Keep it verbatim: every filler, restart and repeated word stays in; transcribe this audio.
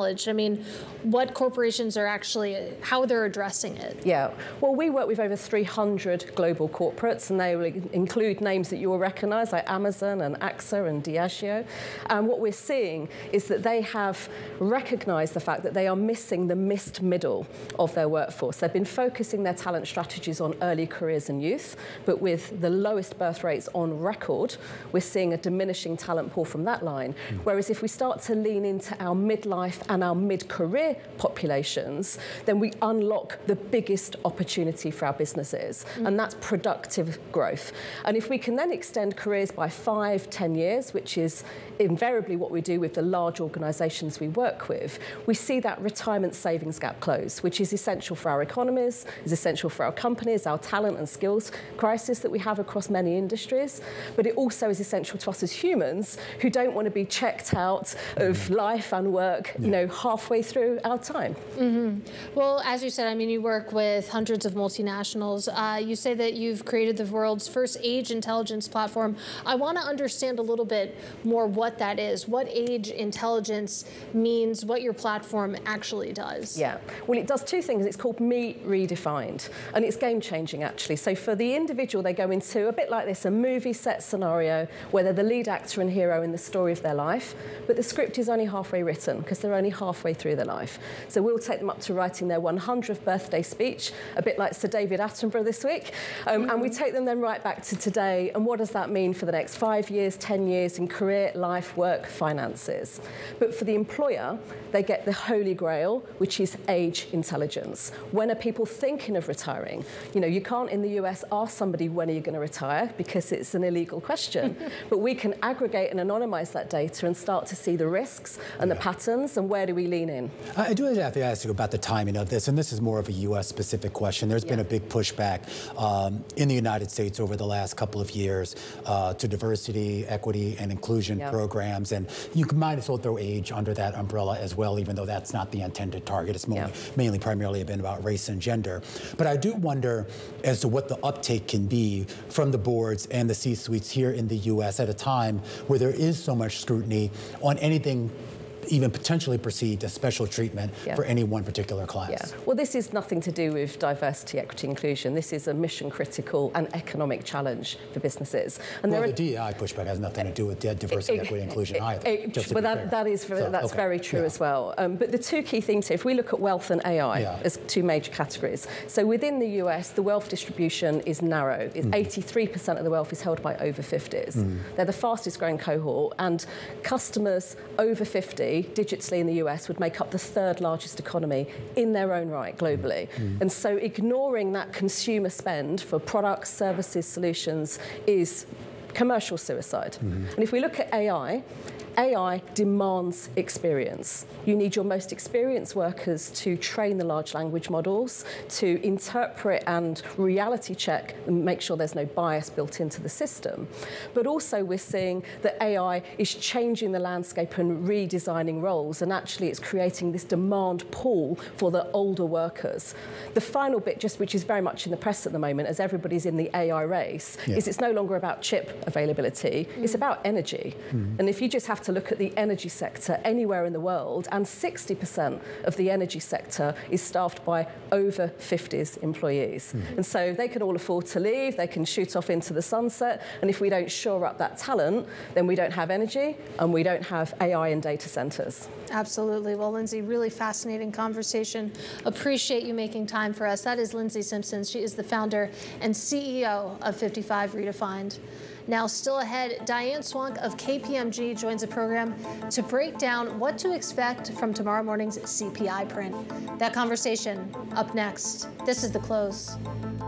knowledge. I mean, what corporations are actually, how they're addressing it. Yeah, well, we work with over three hundred global corporates, and they will include names that you will recognize, like Amazon and AXA and Diageo. And what we're seeing is that they have recognized the fact that they are missing the missed middle of their workforce. They've been focusing their talent strategies on early careers and youth, but with the lowest birth rates on record, we're seeing a diminishing talent pool from that line. Mm. Whereas if we start to lean into our midlife and our mid-career populations, then we unlock the biggest opportunity for our businesses, mm. and that's productive growth. And if we can then extend careers by five, ten years, which is invariably what we do with the large organizations we work with, we see that retirement savings gap close, which is essential for our economies, is essential for our companies, our talent and skills crisis that we have across many industries, but it also is essential to us as humans who don't want to be checked out of life and work, you know, halfway through our time. Mm-hmm. Well, as you said, I mean, you work with hundreds of multinationals. Uh, you say that you've created the world's first age intelligence platform. I want to understand a little bit more what that is, what age intelligence means, what your platform actually does. Yeah, well, it does two things. It's called Me Redefined, and it's game-changing, actually. So for the individual, they go into a bit like this, a movie set scenario where they're the lead actor and hero in the story of their life, but the script is only halfway written because they're only halfway through their life. So we'll take them up to writing their one hundredth birthday speech, a bit like Sir David Attenborough this week, um, mm-hmm. and we take them then right back to today, and what does that mean for the next five years, ten years in career, life, work, finances. But for the employer, they get the holy grail, which is age intelligence. When are people thinking of retiring? You know, you can't in the U S ask somebody when are you going to retire because it's an illegal question, but we can aggregate and anonymize that data and start to see the risks and yeah. the patterns, and where do we lean in? I do have to ask you about the timing of this, and this is more of a U S specific question. There's yeah. been a big pushback um, in the United States over the last couple of years uh, to diversity, equity, and inclusion yeah. programs, and you might as well throw age under that umbrella as well, even though that's not the intended target. It's mainly, yeah. mainly primarily been about race and gender. But I do wonder as to what the uptake can be from the boards and the C-suites here in the U S at a time where there is so much scrutiny on anything even potentially perceived as special treatment yeah. for any one particular class. Yeah. Well, this is nothing to do with diversity, equity, inclusion. This is a mission-critical and economic challenge for businesses. And well, there the D E I pushback has nothing to do with diversity, it, equity, inclusion it, either. It, just well, that, that is, so, that's okay. very true yeah. as well. Um, but the two key things here, if we look at wealth and A I yeah. as two major categories. So within the U S, the wealth distribution is narrow. Mm. eighty-three percent of the wealth is held by over fifties. Mm. They're the fastest growing cohort, and customers over fifty digitally in the U S would make up the third largest economy in their own right globally. Mm. And so ignoring that consumer spend for products, services, solutions is commercial suicide. Mm. And if we look at A I, A I demands experience. You need your most experienced workers to train the large language models, to interpret and reality check and make sure there's no bias built into the system. But also we're seeing that A I is changing the landscape and redesigning roles, and actually it's creating this demand pool for the older workers. The final bit, just which is very much in the press at the moment as everybody's in the A I race, yeah. is it's no longer about chip availability, mm. it's about energy. Mm. And if you just have to look at the energy sector anywhere in the world, and sixty percent of the energy sector is staffed by over fifties employees. Mm. And so they can all afford to leave, they can shoot off into the sunset, and if we don't shore up that talent, then we don't have energy and we don't have A I and data centers. Absolutely. Well, Lindsay, really fascinating conversation. Appreciate you making time for us. That is Lindsay Simpson. She is the founder and C E O of fifty-five Redefined. Now, still ahead, Diane Swank of K P M G joins the program to break down what to expect from tomorrow morning's C P I print. That conversation up next. This is The Close.